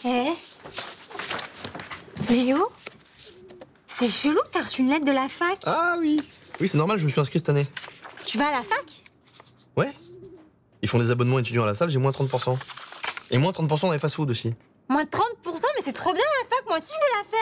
Eh Léo, c'est chelou que t'as reçu une lettre de la fac. Ah oui. Oui, c'est normal, je me suis inscrit cette année. Tu vas à la fac? Ouais. Ils font des abonnements étudiants à la salle, j'ai moins 30%. Et moins 30% dans les fast-food aussi. Moins de 30%, mais c'est trop bien la fac, moi aussi je veux la faire.